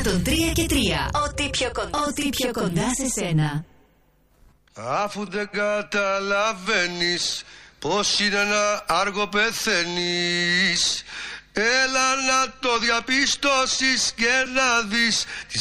103 και 3. Ό,τι πιο κοντά σε σένα. Αφού δεν καταλαβαίνεις πως είναι να άργο πεθαίνεις, έλα να το διαπιστώσεις και να δεις